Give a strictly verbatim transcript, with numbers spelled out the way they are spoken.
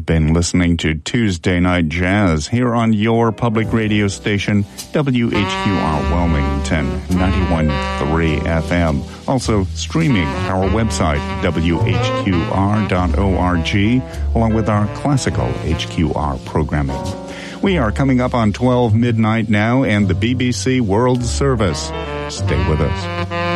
You've been listening to Tuesday Night Jazz here on your public radio station, W H Q R Wilmington, ninety-one point three F M. Also streaming our website, W H Q R dot org, along with our classical H Q R programming. We are coming up on twelve midnight now and the B B C World Service. Stay with us.